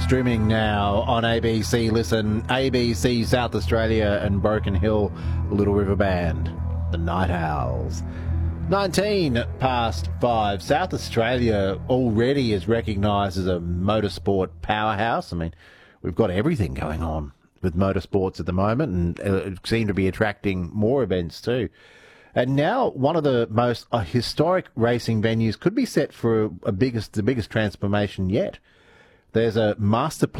Streaming now on ABC Listen, ABC South Australia and Broken Hill, Little River Band, the Night Owls. 19 past 5. South Australia already is recognised as a motorsport powerhouse. I mean, we've got everything going on with motorsports at the moment, and it seem to be attracting more events too. And now one of the most historic racing venues could be set for the biggest transformation yet. There's a master plan